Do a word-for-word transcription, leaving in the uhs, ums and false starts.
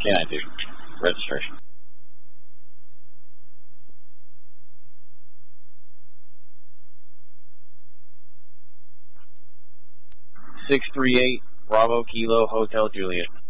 can I do? Registration. six three eight Bravo Kilo Hotel Juliet.